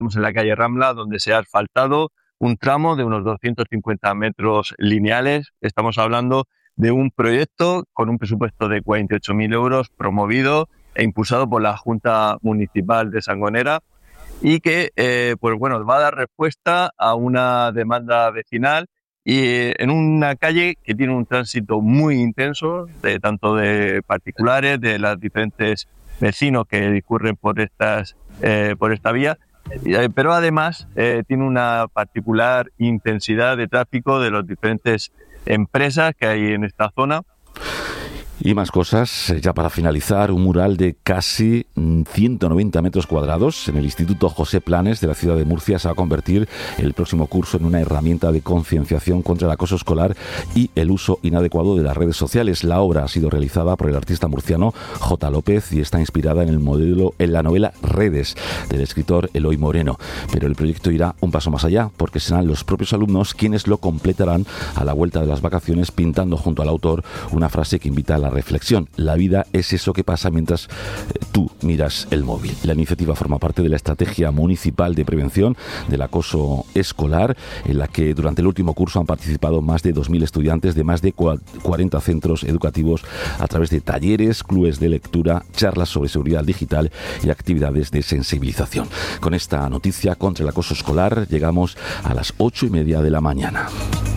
Estamos en la calle Rambla, donde se ha asfaltado un tramo de unos 250 metros lineales. Estamos hablando de un proyecto con un presupuesto de 48.000 euros promovido e impulsado por la Junta Municipal de Sangonera y que va a dar respuesta a una demanda vecinal y en una calle que tiene un tránsito muy intenso, tanto de particulares, de los diferentes vecinos que discurren por esta vía, pero además tiene una particular intensidad de tráfico de las diferentes empresas que hay en esta zona. Y más cosas, ya para finalizar, un mural de casi 190 metros cuadrados en el Instituto José Planes de la ciudad de Murcia se va a convertir el próximo curso en una herramienta de concienciación contra el acoso escolar y el uso inadecuado de las redes sociales. La obra ha sido realizada por el artista murciano J. López y está inspirada en la novela Redes del escritor Eloy Moreno. Pero el proyecto irá un paso más allá, porque serán los propios alumnos quienes lo completarán a la vuelta de las vacaciones, pintando junto al autor una frase que invita a la reflexión. La vida es eso que pasa mientras tú miras el móvil. La iniciativa forma parte de la Estrategia Municipal de Prevención del Acoso Escolar, en la que durante el último curso han participado más de 2.000 estudiantes de más de 40 centros educativos a través de talleres, clubes de lectura, charlas sobre seguridad digital y actividades de sensibilización. Con esta noticia contra el acoso escolar llegamos a las 8:30 de la mañana.